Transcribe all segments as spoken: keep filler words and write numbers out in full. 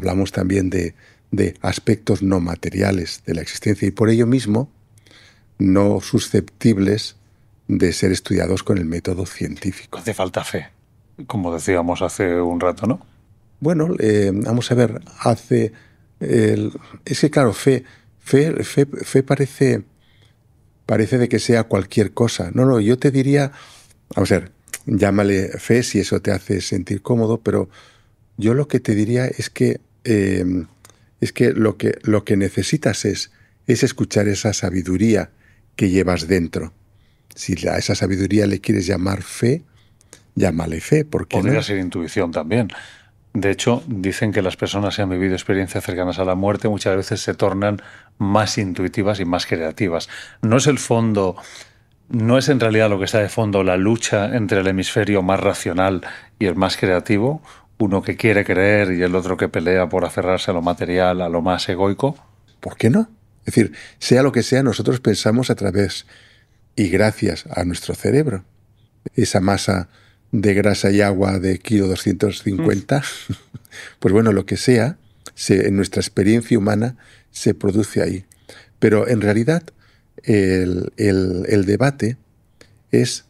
hablamos también de, de aspectos no materiales de la existencia y por ello mismo no susceptibles de ser estudiados con el método científico. Hace falta fe, como decíamos hace un rato, ¿no? Bueno, eh, vamos a ver, hace... El, es que claro, fe, fe, fe, fe parece, parece de que sea cualquier cosa. No, no, yo te diría, vamos a ver, llámale fe si eso te hace sentir cómodo, pero yo lo que te diría es que, eh, es que, lo, que lo que necesitas es, es escuchar esa sabiduría que llevas dentro. Si a esa sabiduría le quieres llamar fe, llámale fe, ¿por qué Podría no? ser intuición también. De hecho, dicen que las personas que han vivido experiencias cercanas a la muerte muchas veces se tornan más intuitivas y más creativas. No es el fondo, no es en realidad lo que está de fondo la lucha entre el hemisferio más racional y el más creativo, uno que quiere creer y el otro que pelea por aferrarse a lo material, a lo más egoico. ¿Por qué no? Es decir, sea lo que sea, nosotros pensamos a través y gracias a nuestro cerebro. Esa masa de grasa y agua de kilo doscientos cincuenta, mm. pues bueno, lo que sea, se, en nuestra experiencia humana se produce ahí. Pero en realidad el, el, el debate es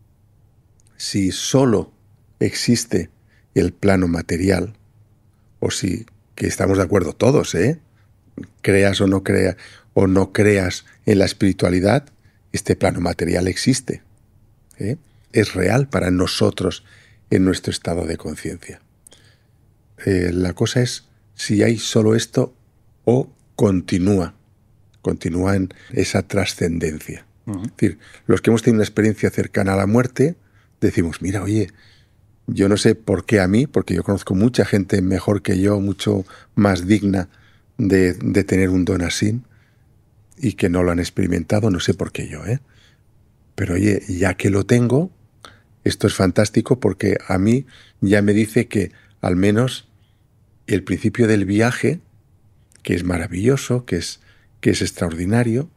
si solo existe el plano material o si, que estamos de acuerdo todos, ¿eh? creas o no creas o no creas en la espiritualidad, este plano material existe, ¿eh? es real para nosotros en nuestro estado de conciencia. Eh, la cosa es si hay solo esto o continúa, continúa en esa trascendencia. Uh-huh. Es decir, los que hemos tenido una experiencia cercana a la muerte, decimos, mira, oye, yo no sé por qué a mí, porque yo conozco mucha gente mejor que yo, mucho más digna de, de tener un don así, y que no lo han experimentado, no sé por qué yo, ¿eh? Pero oye, ya que lo tengo, esto es fantástico porque a mí ya me dice que al menos el principio del viaje, que es maravilloso, que es, que es extraordinario,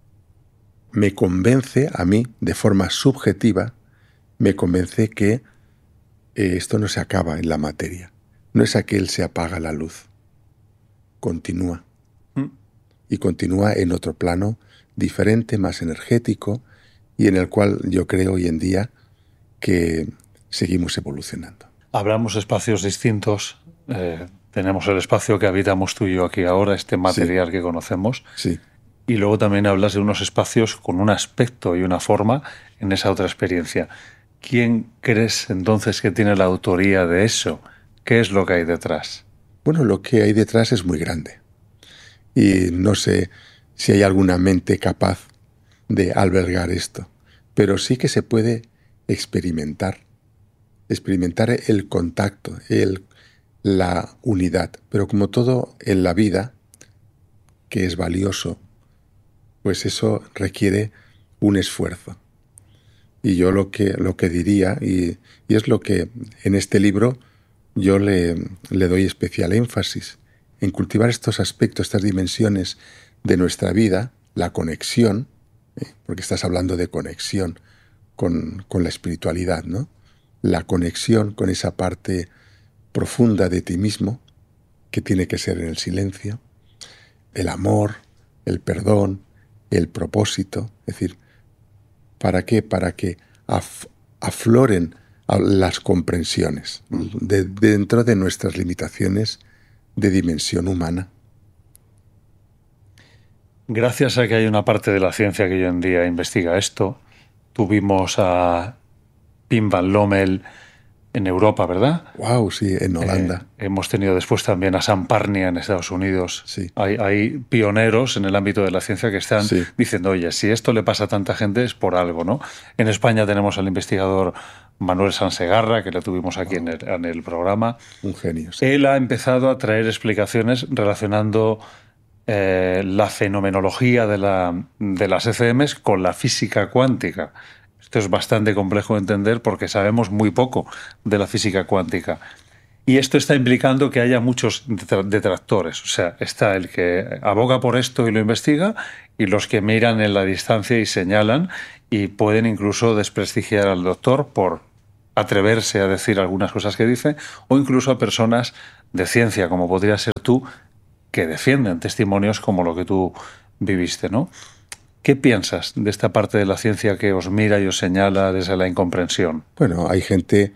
me convence a mí, de forma subjetiva, me convence que eh, esto no se acaba en la materia. No es aquel se apaga la luz. Continúa. ¿Mm? Y continúa en otro plano diferente, más energético, y en el cual yo creo hoy en día que seguimos evolucionando. Hablamos de espacios distintos. Eh, tenemos el espacio que habitamos tú y yo aquí ahora, este material sí. que conocemos. Sí. Y luego también hablas de unos espacios con un aspecto y una forma en esa otra experiencia. ¿Quién crees entonces que tiene la autoría de eso? ¿Qué es lo que hay detrás? Bueno, lo que hay detrás es muy grande. Y no sé si hay alguna mente capaz de albergar esto. Pero sí que se puede experimentar. Experimentar el contacto, el, la unidad. Pero como todo en la vida, que es valioso, pues eso requiere un esfuerzo. Y yo lo que, lo que diría, y, y es lo que en este libro yo le, le doy especial énfasis, en cultivar estos aspectos, estas dimensiones de nuestra vida, la conexión, ¿eh? porque estás hablando de conexión con, con la espiritualidad, ¿no? La conexión con esa parte profunda de ti mismo, que tiene que ser en el silencio, el amor, el perdón, el propósito, es decir, ¿para qué? Para que af- afloren las comprensiones de, de dentro de nuestras limitaciones de dimensión humana. Gracias a que hay una parte de la ciencia que hoy en día investiga esto, tuvimos a Pim van Lommel en Europa, ¿verdad? Wow, sí, en Holanda. Eh, hemos tenido después también a Sam Parnia en Estados Unidos. Sí. Hay, hay pioneros en el ámbito de la ciencia que están sí. diciendo, oye, si esto le pasa a tanta gente es por algo, ¿no? En España tenemos al investigador Manuel Sansegarra, que le tuvimos aquí oh. en, el, en el programa. Un genio. Sí. Él ha empezado a traer explicaciones relacionando eh, la fenomenología de, la, de las E C Ms con la física cuántica. Esto es bastante complejo de entender porque sabemos muy poco de la física cuántica. Y esto está implicando que haya muchos detractores. O sea, está el que aboga por esto y lo investiga y los que miran en la distancia y señalan y pueden incluso desprestigiar al doctor por atreverse a decir algunas cosas que dice o incluso a personas de ciencia, como podría ser tú, que defienden testimonios como lo que tú viviste, ¿no? ¿Qué piensas de esta parte de la ciencia que os mira y os señala desde la incomprensión? Bueno, hay gente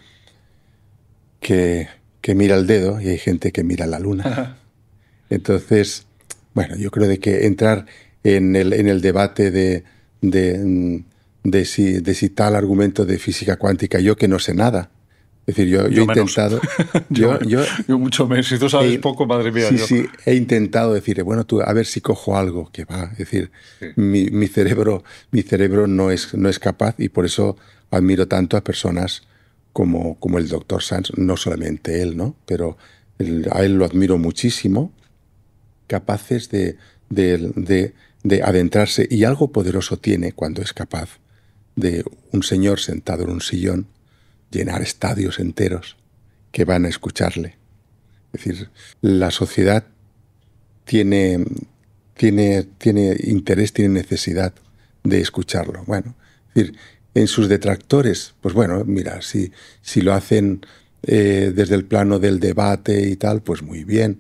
que, que mira el dedo y hay gente que mira la luna. Entonces, bueno, yo creo de que entrar en el, en el debate de, de, de, si, de si tal argumento de física cuántica, yo que no sé nada. Es decir, yo, yo, yo he menos. intentado... yo, yo, yo mucho menos. Si tú sabes he, poco, madre mía. Sí, yo. sí, he intentado decir, bueno, tú, a ver si cojo algo que va. Es decir, sí. mi, mi cerebro, mi cerebro no, es, no es capaz, y por eso admiro tanto a personas como, como el doctor Sanz, no solamente él, ¿no? Pero el, a él lo admiro muchísimo, capaces de, de, de, de adentrarse, y algo poderoso tiene cuando es capaz de un señor sentado en un sillón llenar estadios enteros que van a escucharle. Es decir, la sociedad tiene, tiene, tiene interés, tiene necesidad de escucharlo. Bueno, es decir, en sus detractores, pues bueno, mira, si, si lo hacen eh, desde el plano del debate y tal, pues muy bien.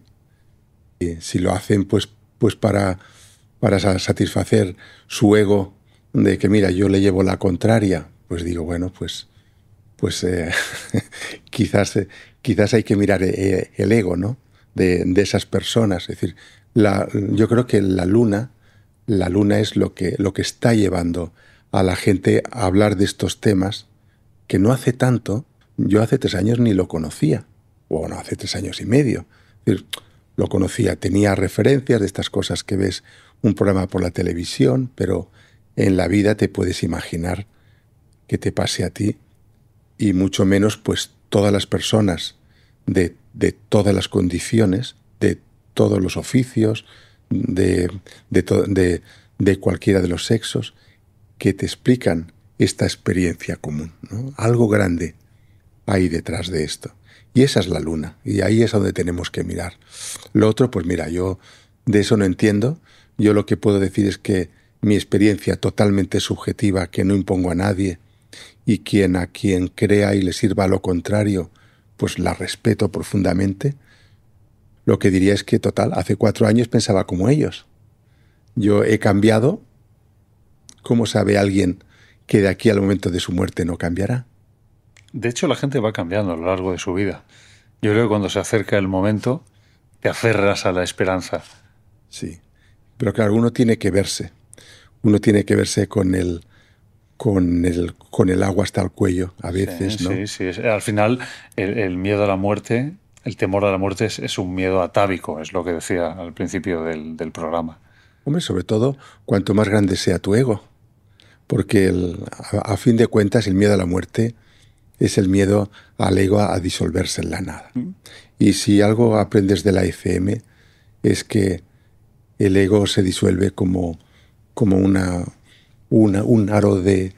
Y si lo hacen pues, pues para, para satisfacer su ego de que, mira, yo le llevo la contraria, pues digo, bueno, pues pues eh, quizás, eh, quizás hay que mirar eh, el ego, ¿no? de, de esas personas. Es decir, la, yo creo que la luna, la luna es lo que, lo que está llevando a la gente a hablar de estos temas que no hace tanto, yo hace tres años ni lo conocía, o no, hace tres años y medio. Es decir, lo conocía, tenía referencias de estas cosas que ves un programa por la televisión, pero en la vida te puedes imaginar que te pase a ti, y mucho menos pues todas las personas de, de todas las condiciones, de todos los oficios, de, de, to, de, de cualquiera de los sexos, que te explican esta experiencia común, ¿no? Algo grande hay detrás de esto. Y esa es la luna, y ahí es donde tenemos que mirar. Lo otro, pues mira, yo de eso no entiendo. Yo lo que puedo decir es que mi experiencia totalmente subjetiva, que no impongo a nadie, y quien a quien crea y le sirva lo contrario, pues la respeto profundamente. Lo que diría es que, total, hace cuatro años pensaba como ellos. Yo he cambiado. ¿Cómo sabe alguien que de aquí al momento de su muerte no cambiará? De hecho, la gente va cambiando a lo largo de su vida. Yo creo que cuando se acerca el momento, te aferras a la esperanza. Sí, pero claro, uno tiene que verse. Uno tiene que verse con el... Con el, con el agua hasta el cuello, a veces, sí, ¿no? Sí, sí. Al final, el, el miedo a la muerte, el temor a la muerte es, es un miedo atávico, es lo que decía al principio del, del programa. Hombre, sobre todo, cuanto más grande sea tu ego. Porque, el, a, a fin de cuentas, el miedo a la muerte es el miedo al ego a, a disolverse en la nada. Mm. Y si algo aprendes de la E C M, es que el ego se disuelve como, como una... Una, un aro de,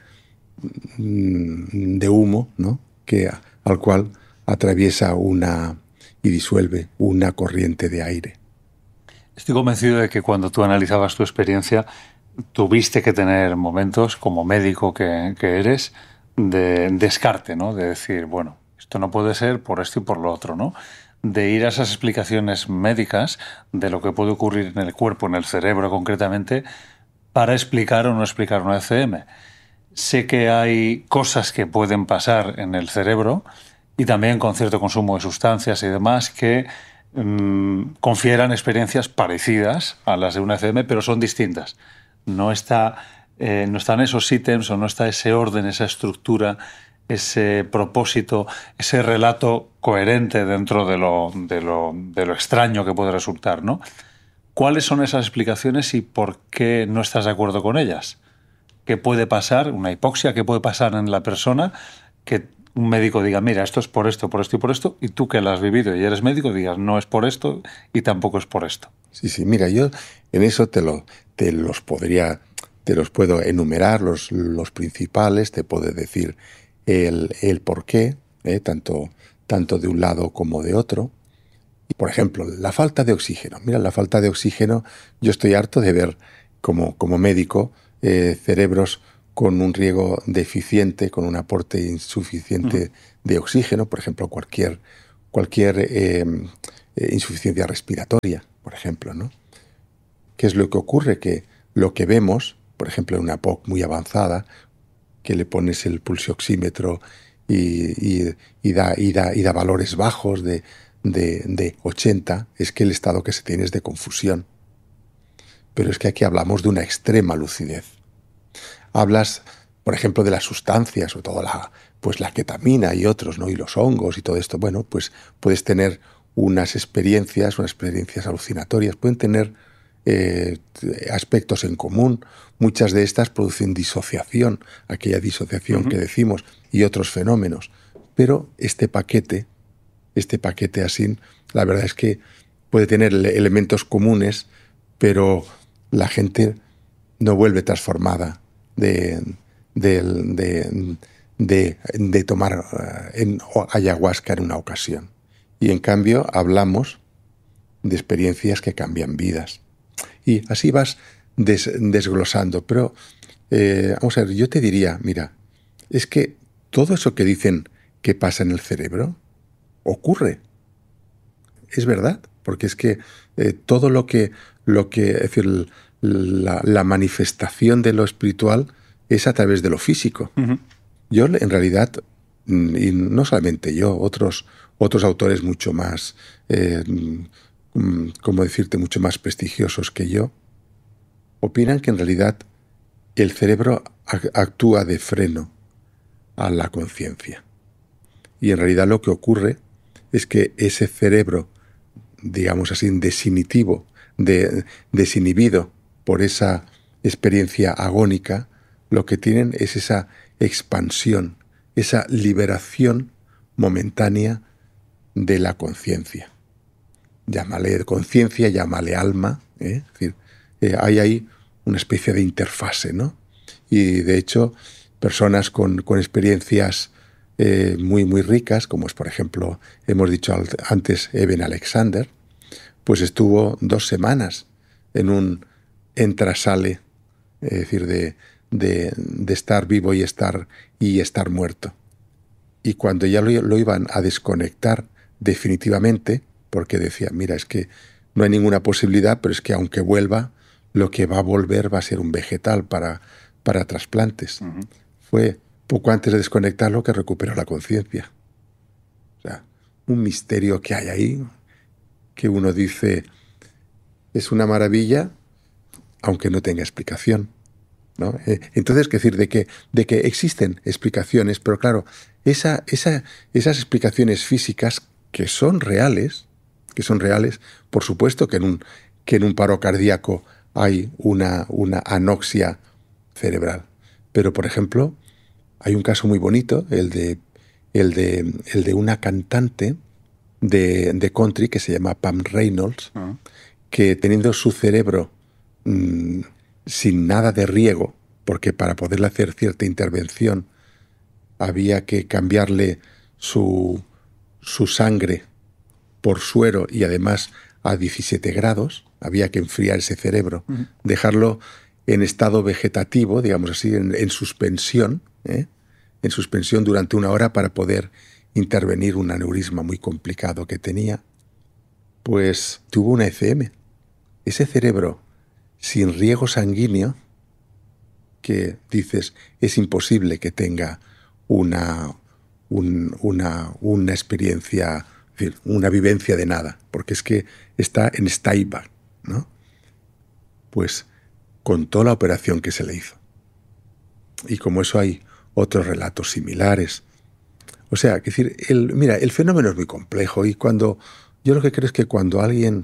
de humo, ¿no? que, al cual atraviesa una y disuelve una corriente de aire. Estoy convencido de que cuando tú analizabas tu experiencia, tuviste que tener momentos, como médico que, que eres, de descarte, ¿no? De decir, bueno, esto no puede ser por esto y por lo otro, ¿no? De ir a esas explicaciones médicas de lo que puede ocurrir en el cuerpo, en el cerebro concretamente, para explicar o no explicar una E C M. Sé que hay cosas que pueden pasar en el cerebro y también con cierto consumo de sustancias y demás que mmm, confieran experiencias parecidas a las de una E C M, pero son distintas. No está, eh, no están esos ítems o no está ese orden, esa estructura, ese propósito, ese relato coherente dentro de lo, de lo, de lo extraño que puede resultar, ¿no? ¿Cuáles son esas explicaciones y por qué no estás de acuerdo con ellas? ¿Qué puede pasar? Una hipoxia, ¿qué puede pasar en la persona? Que un médico diga, mira, esto es por esto, por esto y por esto, y tú que lo has vivido y eres médico digas, no es por esto y tampoco es por esto. Sí, sí, mira, yo en eso te, lo, te los podría, te los puedo enumerar, los, los principales, te puedo decir el, el por qué, ¿eh? tanto, tanto de un lado como de otro. Por ejemplo, la falta de oxígeno. Mira, la falta de oxígeno, yo estoy harto de ver como, como médico eh, cerebros con un riego deficiente, con un aporte insuficiente uh-huh. de oxígeno. Por ejemplo, cualquier, cualquier eh, eh, insuficiencia respiratoria, por ejemplo, ¿no? ¿Qué es lo que ocurre? Que lo que vemos, por ejemplo, en una P O C muy avanzada, que le pones el pulsioxímetro y, y, y, da, y, da, y da valores bajos de, de, de ochenta, es que el estado que se tiene es de confusión. Pero es que aquí hablamos de una extrema lucidez. Hablas, por ejemplo, de las sustancias, sobre todo la, pues la ketamina y otros, ¿no? Y los hongos y todo esto. Bueno, pues puedes tener unas experiencias, unas experiencias alucinatorias, pueden tener eh, aspectos en común. Muchas de estas producen disociación, aquella disociación uh-huh. que decimos, y otros fenómenos. Pero este paquete, este paquete así, la verdad es que puede tener elementos comunes, pero la gente no vuelve transformada de, de, de, de, de tomar en ayahuasca en una ocasión. Y en cambio hablamos de experiencias que cambian vidas. Y así vas des, desglosando. Pero, eh, vamos a ver, yo te diría, mira, es que todo eso que dicen que pasa en el cerebro ocurre. Es verdad, porque es que eh, todo lo que, lo que, es decir, la, la manifestación de lo espiritual es a través de lo físico. Uh-huh. Yo, en realidad, y no solamente yo, otros, otros autores mucho más, eh, ¿cómo decirte?, mucho más prestigiosos que yo, opinan que en realidad el cerebro actúa de freno a la conciencia. Y en realidad lo que ocurre es que ese cerebro, digamos así, desinhibitivo, de, desinhibido por esa experiencia agónica, lo que tienen es esa expansión, esa liberación momentánea de la conciencia. Llámale conciencia, llámale alma, ¿eh? Es decir, eh, hay ahí una especie de interfase, ¿no? Y de hecho, personas con, con experiencias eh, muy, muy ricas, como es, por ejemplo, hemos dicho antes, Eben Alexander, pues estuvo dos semanas en un entra-sale, es decir, de, de, de estar vivo y estar, y estar muerto. Y cuando ya lo, lo iban a desconectar definitivamente, porque decía, mira, es que no hay ninguna posibilidad, pero es que aunque vuelva, lo que va a volver va a ser un vegetal para, para trasplantes. Uh-huh. Fue poco antes de desconectarlo que recuperó la conciencia. O sea, un misterio que hay ahí, que uno dice, es una maravilla, aunque no tenga explicación, ¿no? Eh, entonces, ¿qué decir? De que, de que existen explicaciones, pero claro, esa, esa, esas explicaciones físicas que son reales, que son reales, por supuesto que en un, que en un paro cardíaco hay una, una anoxia cerebral. Pero, por ejemplo, hay un caso muy bonito, el de, el de, el de una cantante de, de country que se llama Pam Reynolds, uh-huh. que teniendo su cerebro mmm, sin nada de riego, porque para poderle hacer cierta intervención había que cambiarle su, su sangre por suero y además a diecisiete grados, había que enfriar ese cerebro, uh-huh. dejarlo en estado vegetativo, digamos así, en, en suspensión, ¿eh? en suspensión durante una hora para poder intervenir un aneurisma muy complicado que tenía, pues tuvo una E C M. Ese cerebro sin riego sanguíneo, que dices, es imposible que tenga una, un, una, una experiencia, una vivencia de nada, porque es que está en Steinbach, ¿no? Pues contó la operación que se le hizo. Y como eso hay otros relatos similares. O sea, que decir, el, mira, el fenómeno es muy complejo y cuando yo lo que creo es que cuando alguien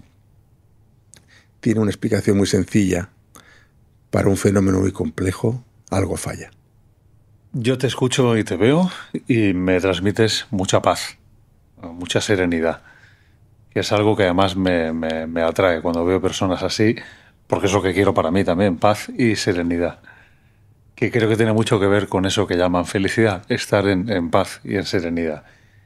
tiene una explicación muy sencilla para un fenómeno muy complejo, algo falla. Yo te escucho y te veo y me transmites mucha paz, mucha serenidad, que es algo que además me, me, me atrae cuando veo personas así, porque es lo que quiero para mí también, paz y serenidad, que creo que tiene mucho que ver con eso que llaman felicidad, estar en, en paz y en serenidad.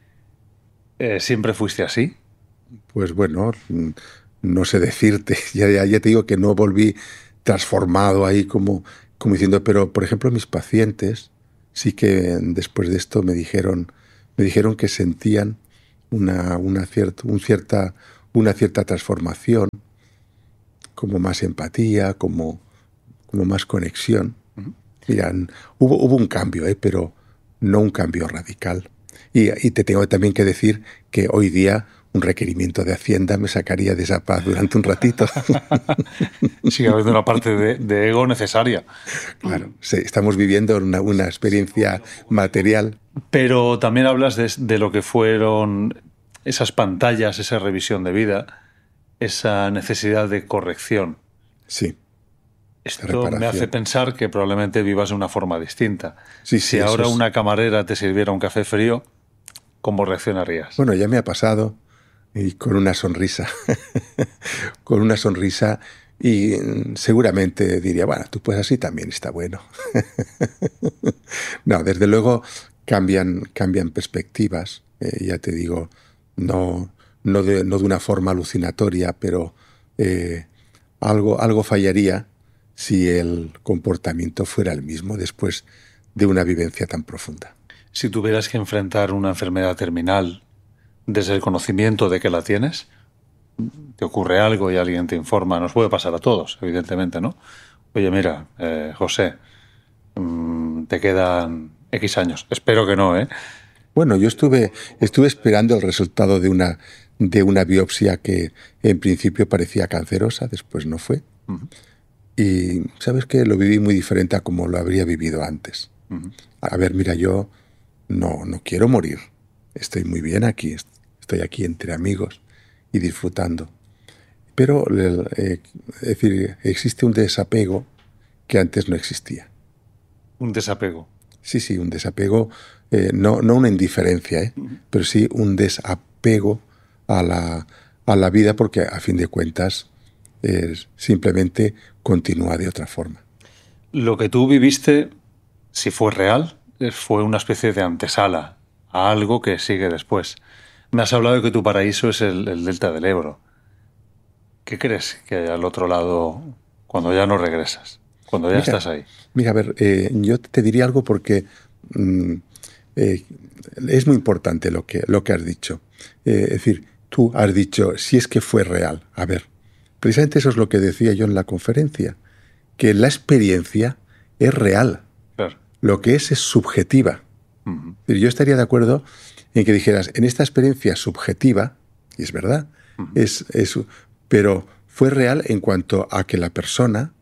Eh, ¿Siempre fuiste así? Pues bueno, no sé decirte, ya, ya, ya te digo que no volví transformado ahí como, como diciendo, pero por ejemplo mis pacientes sí que después de esto me dijeron, me dijeron que sentían una, una cierta, un cierta, una cierta transformación, como más empatía, como, como más conexión. Uh-huh. Mira, hubo, hubo un cambio, ¿eh? Pero no un cambio radical. Y, y te tengo también que decir que hoy día un requerimiento de Hacienda me sacaría de esa paz durante un ratito. Sigue habiendo una parte de, de ego necesaria. Claro, sí, estamos viviendo una, una experiencia material. Pero también hablas de, de lo que fueron esas pantallas, esa revisión de vida, esa necesidad de corrección. Sí. Esto me hace pensar que probablemente vivas de una forma distinta. Sí, si sí, ahora es... una camarera te sirviera un café frío, ¿cómo reaccionarías? Bueno, ya me ha pasado, y con una sonrisa. Con una sonrisa, y seguramente diría, bueno, tú pues así también está bueno. No, desde luego cambian, cambian perspectivas. Eh, ya te digo, no, no, de, no de una forma alucinatoria, pero eh, algo, algo fallaría si el comportamiento fuera el mismo después de una vivencia tan profunda. Si tuvieras que enfrentar una enfermedad terminal desde el conocimiento de que la tienes, te ocurre algo y alguien te informa, nos puede pasar a todos, evidentemente, ¿no? Oye, mira, eh, José, mmm, te quedan X años. Espero que no, ¿eh? Bueno, yo estuve, estuve esperando el resultado de una, de una biopsia que en principio parecía cancerosa, después no fue. Uh-huh. Y sabes que lo viví muy diferente a como lo habría vivido antes. Uh-huh. A ver, mira, yo no, no quiero morir. Estoy muy bien aquí, estoy aquí entre amigos y disfrutando. Pero eh, es decir, existe un desapego que antes no existía. ¿Un desapego? Sí, sí, un desapego, eh, no, no una indiferencia, ¿eh? Uh-huh. Pero sí un desapego a la, a la vida, porque a fin de cuentas eh, simplemente continúa de otra forma. Lo que tú viviste, si fue real, fue una especie de antesala a algo que sigue después. Me has hablado de que tu paraíso es el, el delta del Ebro. ¿Qué crees que hay al otro lado cuando ya no regresas? Cuando ya mira, estás ahí. Mira, a ver, eh, yo te diría algo porque mm, eh, es muy importante lo que, lo que has dicho. Eh, es decir, tú has dicho, si es que fue real. A ver, precisamente eso es lo que decía yo en la conferencia, que la experiencia es real. Claro. Lo que es es subjetiva. Uh-huh. Es decir, yo estaría de acuerdo en que dijeras, en esta experiencia subjetiva, y es verdad, uh-huh. es, es, pero fue real en cuanto a que la persona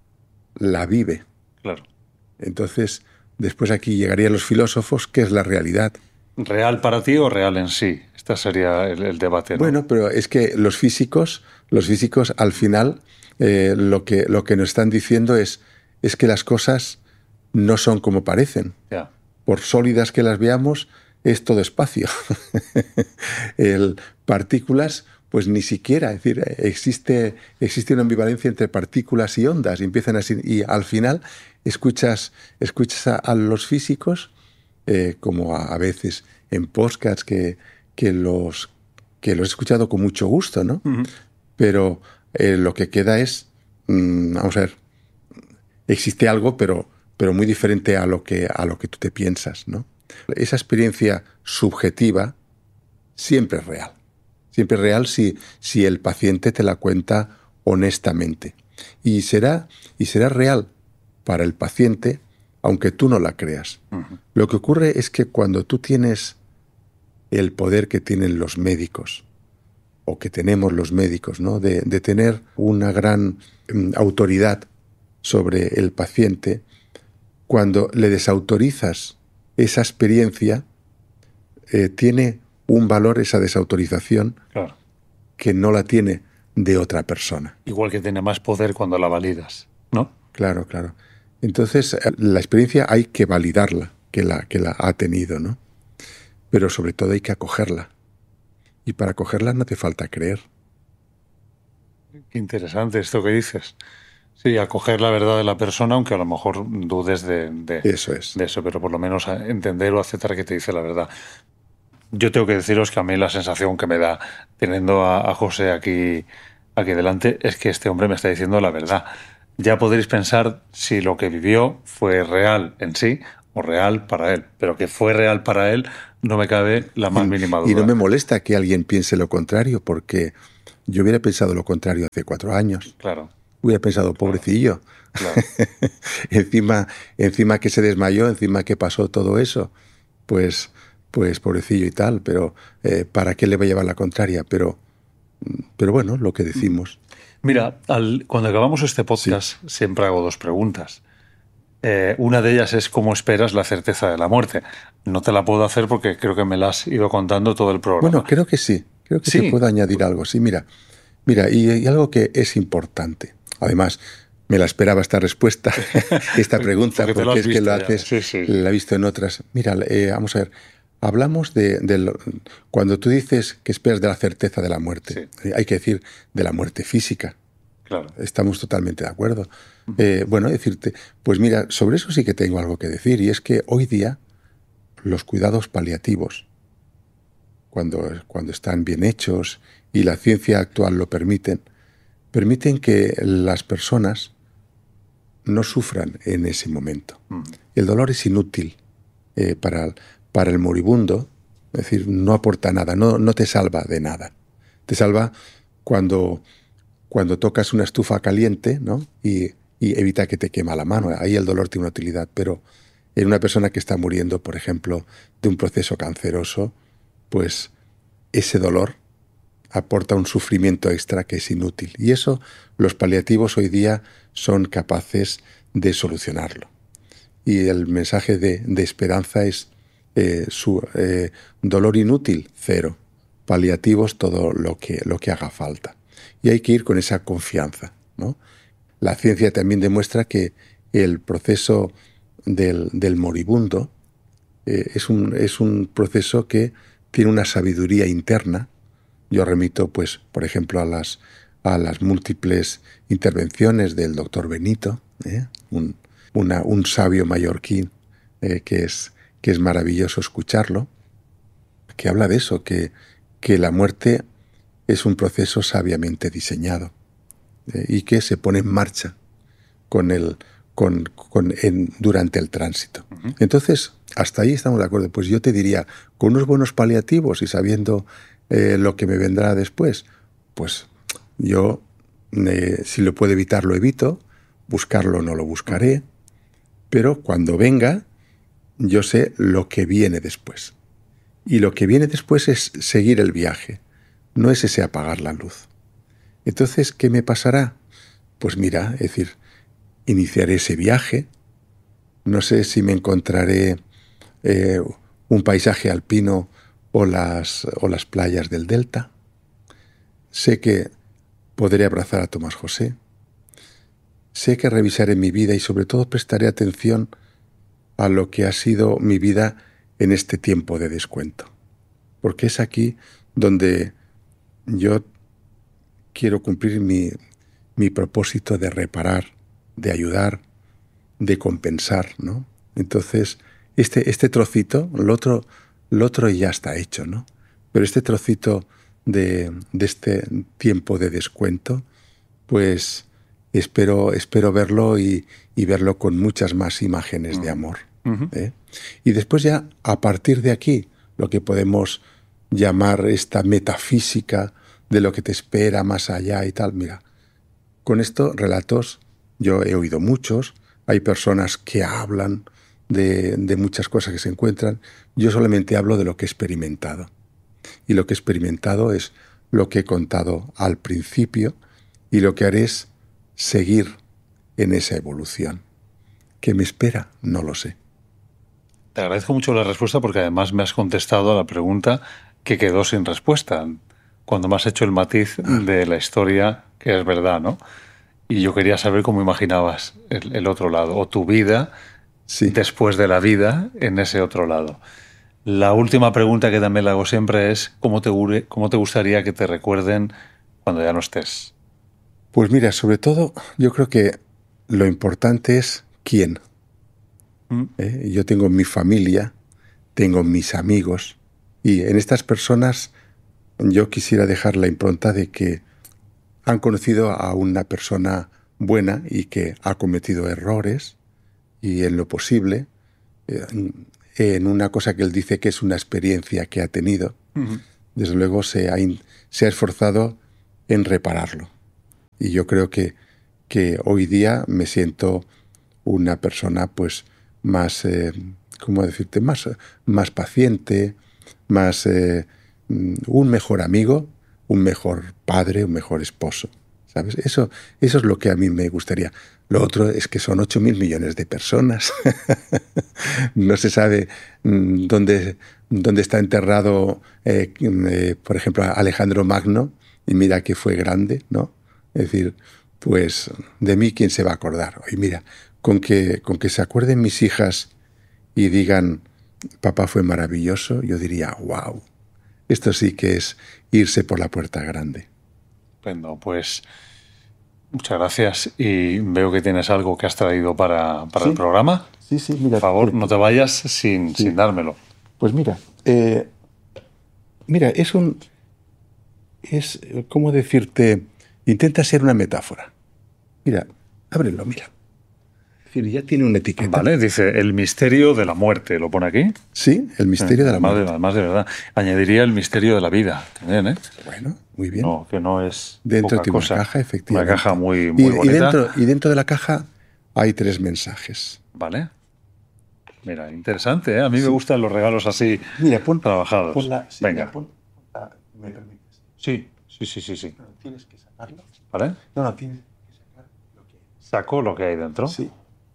la vive. Claro. Entonces, después aquí llegarían los filósofos, ¿qué es la realidad? ¿Real para ti o real en sí? Este sería el, el debate, ¿no? Bueno, pero es que los físicos, los físicos al final, eh, lo que, lo que nos están diciendo es, es que las cosas no son como parecen. Yeah. Por sólidas que las veamos, es todo espacio. El, partículas, pues ni siquiera, es decir, existe, existe una ambivalencia entre partículas y ondas, y empiezan así, y al final escuchas, escuchas a, a los físicos, eh, como a, a veces en podcasts que, que, los, que los he escuchado con mucho gusto, ¿no? Uh-huh. Pero eh, lo que queda es, mmm, vamos a ver, existe algo, pero, pero muy diferente a lo que, a lo que tú te piensas, ¿no? Esa experiencia subjetiva siempre es real. Siempre es real si, si el paciente te la cuenta honestamente. Y será, y será real para el paciente, aunque tú no la creas. Uh-huh. Lo que ocurre es que cuando tú tienes el poder que tienen los médicos, o que tenemos los médicos, ¿no? de, de tener una gran um, autoridad sobre el paciente, cuando le desautorizas esa experiencia, eh, tiene un valor esa desautorización, claro, que no la tiene de otra persona. Igual que tiene más poder cuando la validas, ¿no? Claro, claro. Entonces, la experiencia hay que validarla, que la, que la ha tenido, ¿no? Pero sobre todo hay que acogerla. Y para acogerla no te falta creer. Qué interesante esto que dices. Sí, acoger la verdad de la persona, aunque a lo mejor dudes de, de, eso, es. de eso, pero por lo menos entender o aceptar que te dice la verdad. Yo tengo que deciros que a mí la sensación que me da teniendo a, a José aquí, aquí delante es que este hombre me está diciendo la verdad. Ya podréis pensar si lo que vivió fue real en sí o real para él. Pero que fue real para él, no me cabe la más mínima duda. Y no me molesta que alguien piense lo contrario, porque yo hubiera pensado lo contrario hace cuatro años. Claro. Hubiera pensado, pobrecillo. Claro. encima, encima que se desmayó, encima que pasó todo eso, pues, pues pobrecillo y tal, pero eh, ¿para qué le va a llevar la contraria? Pero, pero bueno, lo que decimos. Mira, al, cuando acabamos este podcast, sí, siempre hago dos preguntas. Eh, una de ellas es ¿cómo esperas la certeza de la muerte? No te la puedo hacer porque creo que me la has ido contando todo el programa. Bueno, creo que sí. Creo que sí. te puedo añadir algo. Sí, mira, mira y, y algo que es importante. Además, me la esperaba esta respuesta, esta pregunta, porque, porque es que lo haces, sí, sí. la he visto en otras. Mira, eh, vamos a ver, hablamos de, de lo, cuando tú dices que esperas de la certeza de la muerte, sí, hay que decir de la muerte física. Claro. Estamos totalmente de acuerdo. Uh-huh. Eh, bueno, decirte, pues mira, sobre eso sí que tengo algo que decir, y es que hoy día los cuidados paliativos, cuando, cuando están bien hechos y la ciencia actual lo permiten, permiten que las personas no sufran en ese momento. Uh-huh. El dolor es inútil eh, para, para el moribundo, es decir, no aporta nada, no, no te salva de nada. Te salva cuando, cuando tocas una estufa caliente, ¿no? y, y evita que te quema la mano. Ahí el dolor tiene una utilidad, pero en una persona que está muriendo, por ejemplo, de un proceso canceroso, pues ese dolor aporta un sufrimiento extra que es inútil. Y eso los paliativos hoy día son capaces de solucionarlo. Y el mensaje de, de esperanza es eh, su eh, dolor inútil, cero. Paliativos, todo lo que, lo que haga falta. Y hay que ir con esa confianza, ¿no? La ciencia también demuestra que el proceso del, del moribundo eh, es, un, es un proceso que tiene una sabiduría interna. Yo remito, pues, por ejemplo, a las, a las múltiples intervenciones del doctor Benito, ¿eh? un, una, un sabio mallorquín eh, que, es, que es maravilloso escucharlo, que habla de eso, que, que la muerte es un proceso sabiamente diseñado eh, y que se pone en marcha con el, con, con, en, durante el tránsito. Uh-huh. Entonces, hasta ahí estamos de acuerdo. Pues yo te diría, con unos buenos paliativos y sabiendo Eh, lo que me vendrá después, pues yo, eh, si lo puedo evitar, lo evito, buscarlo no lo buscaré, pero cuando venga, yo sé lo que viene después. Y lo que viene después es seguir el viaje, no es ese apagar la luz. Entonces, ¿qué me pasará? Pues mira, es decir, iniciaré ese viaje, no sé si me encontraré eh, un paisaje alpino O las, o las playas del delta. Sé que podré abrazar a Tomás José. Sé que revisaré mi vida y sobre todo prestaré atención a lo que ha sido mi vida en este tiempo de descuento. Porque es aquí donde yo quiero cumplir mi, mi propósito de reparar, de ayudar, de compensar, ¿no? Entonces, este, este trocito, lo otro... Lo otro ya está hecho, ¿no? Pero este trocito de, de este tiempo de descuento, pues espero, espero verlo y, y verlo con muchas más imágenes uh-huh. de amor. Uh-huh. ¿eh? Y después ya, a partir de aquí, lo que podemos llamar esta metafísica de lo que te espera más allá y tal. Mira, con estos relatos yo he oído muchos, hay personas que hablan De, de muchas cosas que se encuentran. Yo solamente hablo de lo que he experimentado. Y lo que he experimentado es lo que he contado al principio y lo que haré es seguir en esa evolución. ¿Qué me espera? No lo sé. Te agradezco mucho la respuesta porque además me has contestado a la pregunta que quedó sin respuesta cuando me has hecho el matiz ah. de la historia que es verdad, ¿no? Y yo quería saber cómo imaginabas el, el otro lado o tu vida Sí. después de la vida en ese otro lado. La última pregunta que también le hago siempre es ¿cómo te, cómo te gustaría que te recuerden cuando ya no estés? Pues mira, sobre todo yo creo que lo importante es quién. ¿Mm? ¿Eh? Yo tengo mi familia, tengo mis amigos y en estas personas yo quisiera dejar la impronta de que han conocido a una persona buena y que ha cometido errores y en lo posible eh, en una cosa que él dice que es una experiencia que ha tenido, uh-huh. desde luego se ha, in, se ha esforzado en repararlo. Y yo creo que, que hoy día me siento una persona pues más, eh, ¿cómo decirte? Más, más paciente, más eh, un mejor amigo, un mejor padre, un mejor esposo. ¿Sabes? Eso, eso es lo que a mí me gustaría. Lo otro es que son ocho mil millones de personas. No se sabe dónde, dónde está enterrado, eh, eh, por ejemplo, Alejandro Magno, y mira que fue grande, ¿no? Es decir, pues de mí, ¿quién se va a acordar? Oye, mira, con que, con que se acuerden mis hijas y digan, papá fue maravilloso, yo diría, wow, esto sí que es irse por la puerta grande. Bueno, pues muchas gracias y veo que tienes algo que has traído para, para ¿Sí? el programa. Sí, sí, mira. Por favor, no te vayas sin, sí. sin dármelo. Pues mira, eh, mira, es un... es, ¿cómo decirte? Intenta ser una metáfora. Mira, ábrelo, mira. Es decir, ya tiene una etiqueta. Vale, dice el misterio de la muerte, ¿lo pone aquí? Sí, el misterio eh, de la además muerte. De, además de verdad. Añadiría el misterio de la vida también, ¿eh? Bueno, muy bien. No, que no es dentro poca de una cosa. caja, efectivamente. Una caja muy, muy y, bonita. Y dentro, y dentro de la caja hay tres mensajes. Vale. Mira, interesante, ¿eh? A mí sí. me gustan los regalos así Mira, pon, trabajados. Pon la, sí, Venga. Mira, pon, ah, ¿me permites? Sí, sí, sí, sí. sí. No, tienes que sacarlo. ¿Vale? No, no, tienes que sacar lo que hay. ¿Saco lo que hay dentro? Sí.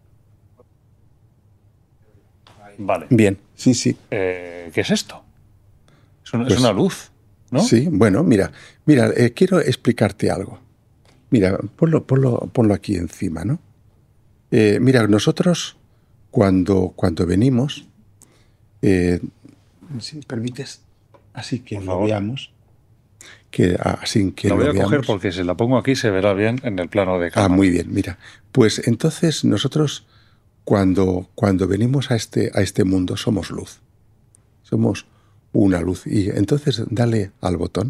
Vale. Bien, sí, sí. Eh, ¿Qué es esto? Es una, Pues, es una luz, ¿no? Sí, bueno, mira, mira, eh, quiero explicarte algo. Mira, ponlo, ponlo, ponlo aquí encima, ¿no? Eh, mira, nosotros cuando, cuando venimos, eh, si me permites, así que Por lo favor. veamos, que así que la voy lo a veamos. coger porque si la pongo aquí se verá bien en el plano de cámara. Ah, muy bien, mira. Pues entonces nosotros cuando, cuando venimos a este, a este mundo somos luz. Somos una luz. Y entonces dale al botón.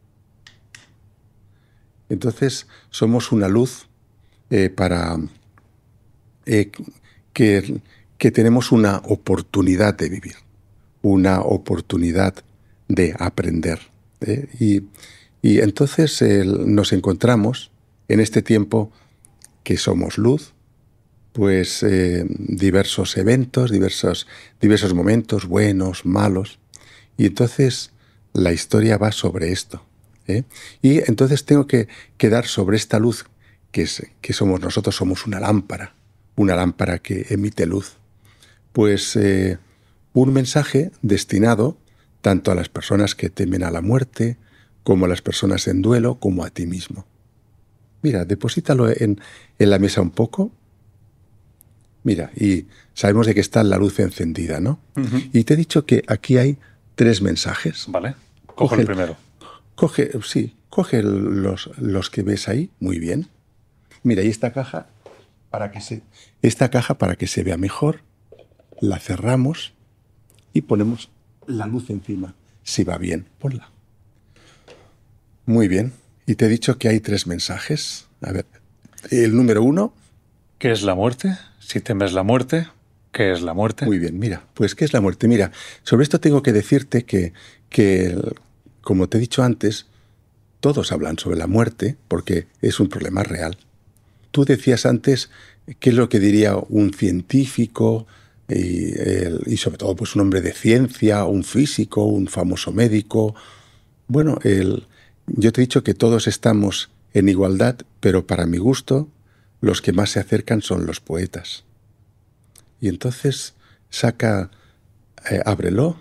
Entonces somos una luz eh, para eh, que, que tenemos una oportunidad de vivir, una oportunidad de aprender. ¿eh? Y, y entonces eh, nos encontramos en este tiempo que somos luz, pues eh, diversos eventos, diversos, diversos momentos, buenos, malos. Y entonces la historia va sobre esto. ¿eh? Y entonces tengo que quedar sobre esta luz que, es, que somos nosotros, somos una lámpara, una lámpara que emite luz. Pues eh, un mensaje destinado tanto a las personas que temen a la muerte, como a las personas en duelo, como a ti mismo. Mira, deposítalo en, en la mesa un poco. Mira, y sabemos de que está la luz encendida, ¿no? Uh-huh. Y te he dicho que aquí hay tres mensajes. Vale, coge, coge el primero. Coge, sí, coge los, los que ves ahí, muy bien. Mira, y esta caja, para que se, esta caja, para que se vea mejor, la cerramos y ponemos la luz encima. Si va bien, ponla. Muy bien. Y te he dicho que hay tres mensajes. A ver, el número uno. ¿Qué es la muerte? Si temes la muerte, ¿qué es la muerte? Muy bien, mira, pues ¿qué es la muerte? Mira, sobre esto tengo que decirte que, que, como te he dicho antes, todos hablan sobre la muerte porque es un problema real. Tú decías antes qué es lo que diría un científico y, el, y sobre todo pues un hombre de ciencia, un físico, un famoso médico. Bueno, el, yo te he dicho que todos estamos en igualdad, pero para mi gusto los que más se acercan son los poetas. Y entonces saca, eh, ábrelo.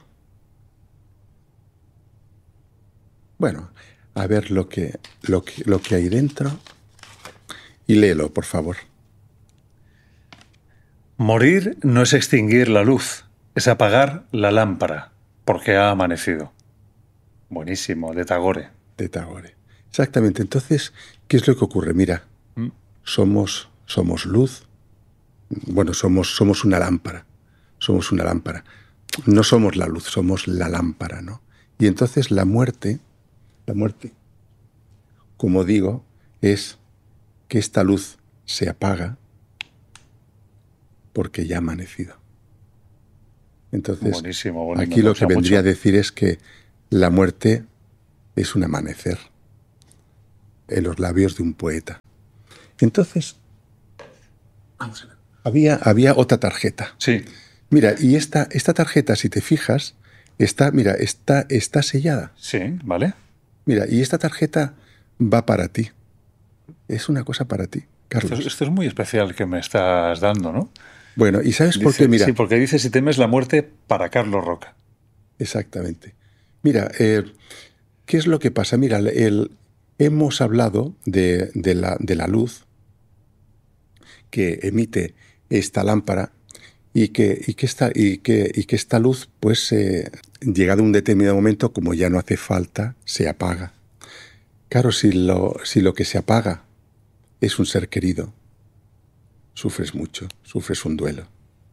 Bueno, a ver lo que, lo, que, lo que hay dentro. Y léelo, por favor. Morir no es extinguir la luz, es apagar la lámpara, porque ha amanecido. Buenísimo, de Tagore. De Tagore. Exactamente. Entonces, ¿qué es lo que ocurre? Mira, ¿Mm? somos, somos luz. Bueno, somos, somos una lámpara. Somos una lámpara. No somos la luz, somos la lámpara, ¿no? Y entonces la muerte, la muerte, como digo, es que esta luz se apaga porque ya ha amanecido. Entonces, buenísimo, buenísimo. aquí lo que vendría mucho. a decir es que la muerte es un amanecer en los labios de un poeta. Entonces, vamos a ver. Había, había otra tarjeta. Sí. Mira, y esta, esta tarjeta, si te fijas, está, mira, está, está sellada. Sí, vale. Mira, y esta tarjeta va para ti. Es una cosa para ti, Carlos. Esto, esto es muy especial que me estás dando, ¿no? Bueno, ¿y sabes Dice, por qué? Mira, sí, porque dice, si temes la muerte, para Carlos Roca. exactamente. Mira, eh, ¿qué es lo que pasa? Mira, el, hemos hablado de, de, la, de la luz que emite esta lámpara y que, y que, esta, y que, y que esta luz, pues, eh, llegado a un determinado momento, como ya no hace falta, se apaga. Claro, si lo, si lo que se apaga es un ser querido, sufres mucho, sufres un duelo.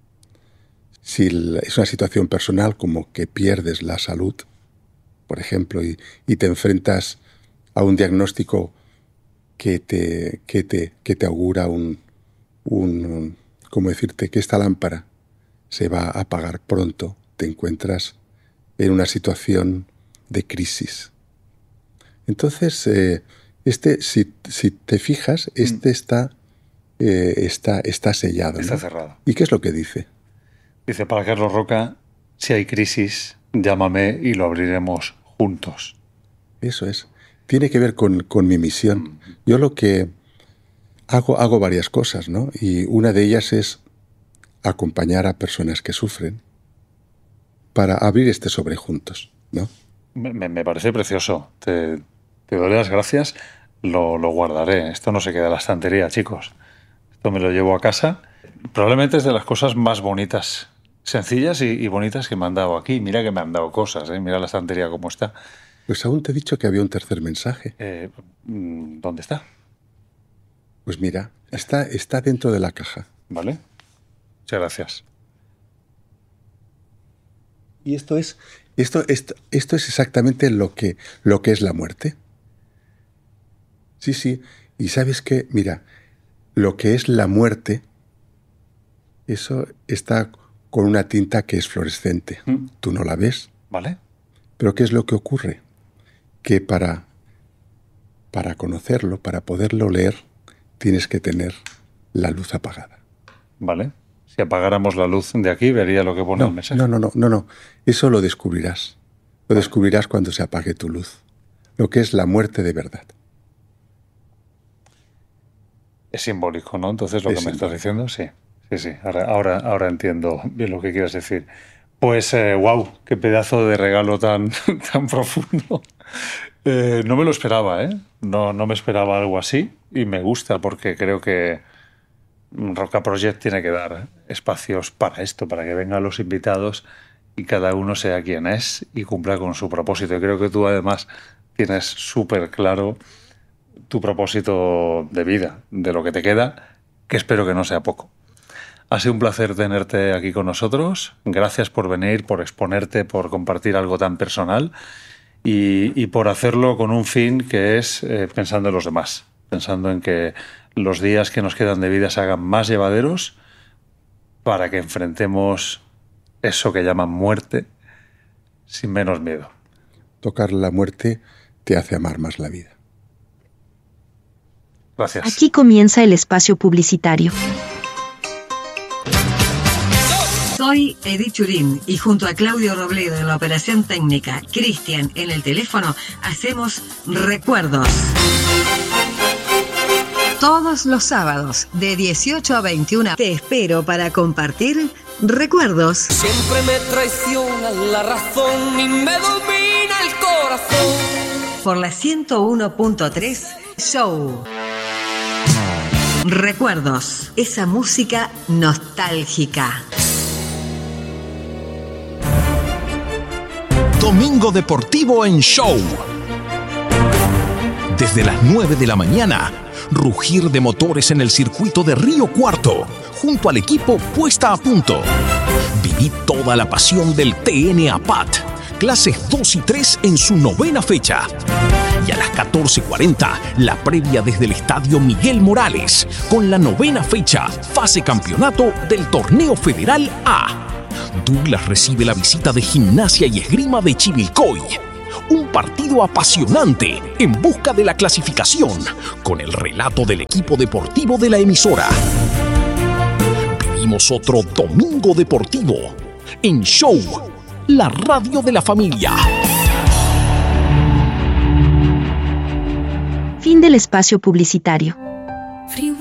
Si es una situación personal como que pierdes la salud, por ejemplo, y, y te enfrentas a un diagnóstico que te, que te, que te augura un, un, ¿cómo decirte?, que esta lámpara se va a apagar pronto, te encuentras en una situación de crisis. Entonces, eh, este, si, si te fijas, este mm. está, eh, está, está sellado. Está ¿no? cerrado. ¿Y qué es lo que dice? Dice, para Carlos Roca, si hay crisis, llámame y lo abriremos juntos. Eso es. Tiene que ver con, con mi misión. Mm. Yo lo que hago, hago varias cosas, ¿no? Y una de ellas es acompañar a personas que sufren para abrir este sobre juntos, ¿no? Me, me parece precioso. Te, te doy las gracias. Lo, lo guardaré. Esto no se queda en la estantería, chicos. Esto me lo llevo a casa. Probablemente es de las cosas más bonitas, sencillas y, y bonitas que me han dado aquí. Mira que me han dado cosas, ¿eh? Mira la estantería cómo está. Pues aún te he dicho que había un tercer mensaje. Eh, ¿Dónde está? Pues mira, está, está dentro de la caja. Vale. Muchas gracias. Y esto es, esto, esto, esto es exactamente lo que, lo que es la muerte. Sí, sí. Y ¿sabes qué? Mira, lo que es la muerte, eso está con una tinta que es fluorescente. ¿Mm? Tú no la ves. Vale. Pero ¿qué es lo que ocurre? Que para, para conocerlo, para poderlo leer, tienes que tener la luz apagada. Vale. Si apagáramos la luz de aquí, vería lo que pone no, el mensaje. No, no, no, no, no. Eso lo descubrirás. Lo descubrirás cuando se apague tu luz. Lo que es la muerte de verdad. Es simbólico, ¿no? Entonces lo es que me simbólico. estás diciendo, sí. Sí, sí. Ahora, ahora, ahora entiendo bien lo que quieres decir. Pues, eh, wow, qué pedazo de regalo tan, tan profundo. Eh, no me lo esperaba, ¿eh? No, no me esperaba algo así y me gusta porque creo que Roca Project tiene que dar espacios para esto, para que vengan los invitados y cada uno sea quien es y cumpla con su propósito. Y creo que tú además tienes súper claro tu propósito de vida, de lo que te queda, que espero que no sea poco. Ha sido un placer tenerte aquí con nosotros. Gracias por venir, por exponerte, por compartir algo tan personal y, y por hacerlo con un fin que es eh, pensando en los demás, pensando en que los días que nos quedan de vida se hagan más llevaderos para que enfrentemos eso que llaman muerte sin menos miedo. Tocar la muerte te hace amar más la vida. Gracias. Aquí comienza el espacio publicitario. Soy Edith Churín y junto a Claudio Robledo en la operación técnica, Cristian en el teléfono, hacemos Recuerdos. Todos los sábados, de dieciocho a veintiuna, te espero para compartir Recuerdos. Siempre me traiciona la razón y me domina el corazón. Por la ciento uno punto tres Show. Recuerdos, esa música nostálgica. Domingo Deportivo en Show. Desde las nueve de la mañana, rugir de motores en el circuito de Río Cuarto, junto al equipo Puesta a Punto. Viví toda la pasión del T N A P A T, clases dos y tres en su novena fecha. Y a las catorce cuarenta, la previa desde el Estadio Miguel Morales, con la novena fecha, fase campeonato del Torneo Federal A. Douglas recibe la visita de Gimnasia y Esgrima de Chivilcoy. Un partido apasionante en busca de la clasificación, con el relato del equipo deportivo de la emisora. Vivimos otro domingo deportivo en Show, la radio de la familia. Fin del espacio publicitario.